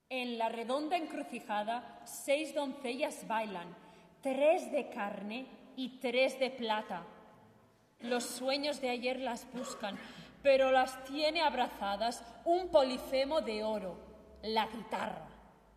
En la redonda encrucijada 6 doncellas bailan, 3 de carne y 3 de plata. Los sueños de ayer las buscan, pero las tiene abrazadas un Polifemo de oro, la guitarra.